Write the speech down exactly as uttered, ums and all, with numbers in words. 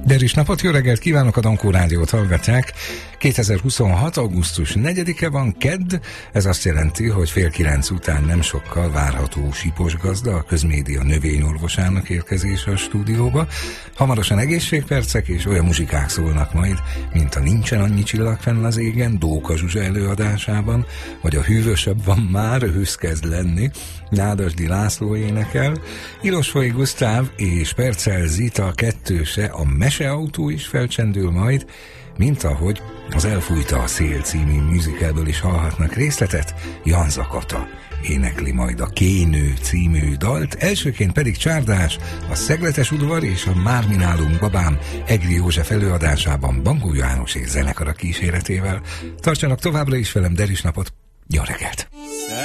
Deris napot, jó reggelt kívánok, a Dankó Rádiót hallgatják. kétezer-huszonhat. augusztus negyedike van, kedd, ez azt jelenti, hogy fél kilenc után nem sokkal várható Sipos gazda, a Közmédia növényorvosának érkezése a stúdióba. Hamarosan egészségpercek és olyan muzsikák szólnak majd, mint a Nincsen annyi csillag fenn az égen, Dóka Zsuzsa előadásában, vagy a Hűvösebb van már, ősz kezd lenni, Nádasdy László énekel, Ilosvai Gusztáv és Perccel Zita kettőse, a Meseautó is felcsendül majd, mint ahogy az Elfújta a szél című musicalből is hallhatnak részletet, Janza Kata énekli majd a Kénő című dalt, elsőként pedig Csárdás, a Szegletes udvar és a Már mi nálunk babám Egri József előadásában Bankó János és zenekara kíséretével. Tartsanak továbbra is velem, Deris napot, jó reggelt!